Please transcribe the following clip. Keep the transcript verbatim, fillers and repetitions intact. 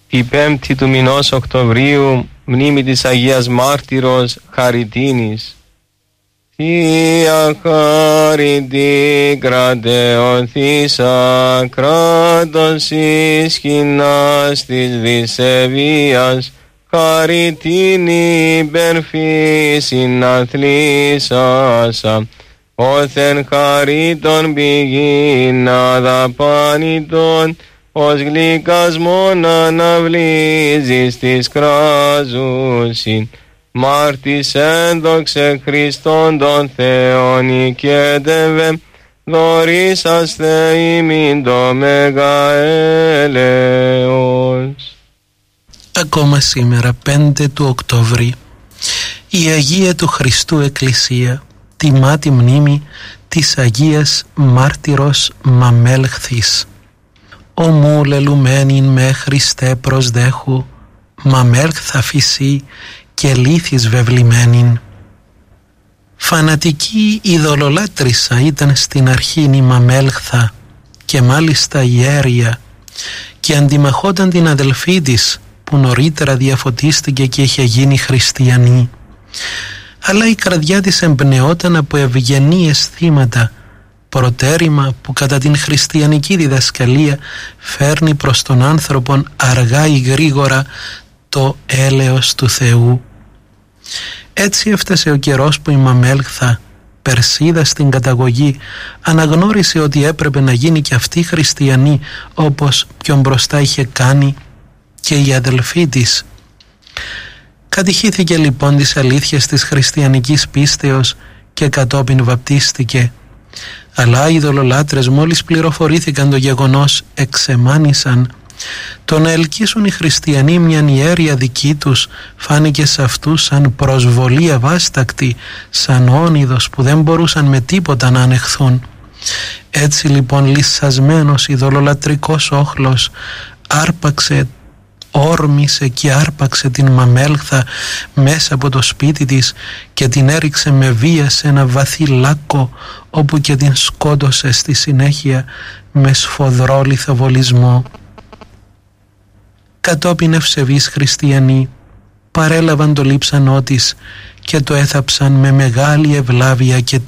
Τη πέμπτη του μηνός Οκτωβρίου, μνήμη της Αγίας Μάρτυρος Χαριτίνης. Θεία Χαριτή κρατεωθήσα, κράτος ισχυνάς της δισεβίας, Χαριτίνη υπερφύσιν αθλήσασα, όθεν χαρίτων πηγήν αδαπάνητον, ως γλυκασμόν αναβλύζεις της κράζουσιν. Μάρτης ένδοξε Χριστόν τον Θεόν οικέτευε, δωρήσαστε ημίν το μέγα έλεος. Ακόμα σήμερα, πέντε του Οκτώβρη, η Αγία του Χριστού Εκκλησία τιμά τη μνήμη της Αγίας Μάρτυρος Μαμέλχθης. «Ομού λελουμένην με Χριστέ προσδέχου, μαμέλχθα φυσί και λύθης βεβλημένην». Φανατική ειδωλολάτρησα ήταν στην αρχήν η Μαμέλχθα και μάλιστα ιέρια, και αντιμαχόταν την αδελφή της που νωρίτερα διαφωτίστηκε και είχε γίνει χριστιανή. Αλλά η καρδιά της εμπνεόταν από ευγενή αισθήματα, προτέρημα που κατά την χριστιανική διδασκαλία φέρνει προς τον άνθρωπον αργά ή γρήγορα το έλεος του Θεού. Έτσι έφτασε ο καιρός που η Μαμέλχθα, Περσίδα στην καταγωγή, αναγνώρισε ότι έπρεπε να γίνει και αυτή χριστιανή όπως πιο μπροστά είχε κάνει και η αδελφή της. Κατηχήθηκε λοιπόν τις αλήθειες της χριστιανικής πίστεως και κατόπιν βαπτίστηκε. Αλλά οι ειδωλολάτρες μόλις πληροφορήθηκαν το γεγονός εξεμάνησαν. Το να ελκύσουν οι χριστιανοί μιαν ιέρια δική τους φάνηκε σε αυτούς σαν προσβολή αβάστακτη, σαν όνειδος που δεν μπορούσαν με τίποτα να ανεχθούν. Έτσι λοιπόν λυσσασμένος ειδωλολατρικός όχλος άρπαξε όρμησε και άρπαξε την Μαμέλχθα μέσα από το σπίτι της και την έριξε με βία σε ένα βαθύ λάκκο, όπου και την σκότωσε στη συνέχεια με σφοδρό λιθοβολισμό. Κατόπιν ευσεβείς χριστιανοί παρέλαβαν το λείψανό της και το έθαψαν με μεγάλη ευλάβεια και